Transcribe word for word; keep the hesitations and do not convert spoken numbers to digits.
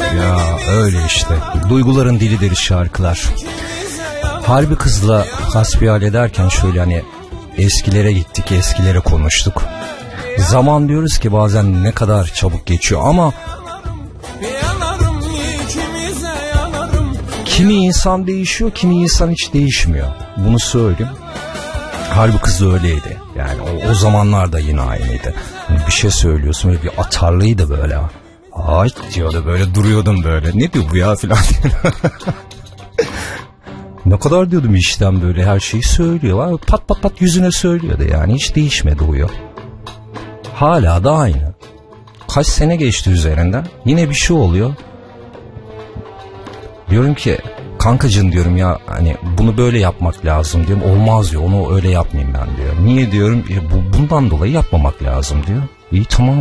Ya öyle işte. Duyguların dilidir şarkılar. Harbi kızla hasbihal ederken şöyle hani eskilere gittik, eskilere konuştuk. Zaman diyoruz ki bazen ne kadar çabuk geçiyor ama kimi insan değişiyor, kimi insan hiç değişmiyor. Bunu söyleyeyim. Harbi kız öyleydi. Yani o, o zamanlar da yine aynıydı. Bir şey söylüyorsun böyle bir atarlıydı böyle. Ay diyordu böyle, duruyordum böyle. Ne diyor bu ya filan. Ne kadar diyordum işten böyle her şeyi söylüyor. Pat pat pat yüzüne söylüyordu yani, hiç değişmedi huyu. Hala da aynı. Kaç sene geçti üzerinden. Yine bir şey oluyor. Diyorum ki kankacığım diyorum ya hani bunu böyle yapmak lazım diyorum. Olmaz diyor, onu öyle yapmayayım ben diyor. Niye diyorum, e, bu, bundan dolayı yapmamak lazım diyor. İyi tamam.